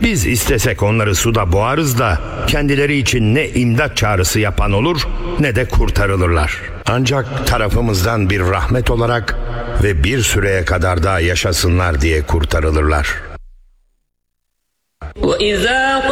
Biz istesek onları suda boğarız da kendileri için ne imdat çağrısı yapan olur ne de kurtarılırlar. Ancak tarafımızdan bir rahmet olarak ve bir süreye kadar daha yaşasınlar diye kurtarılırlar.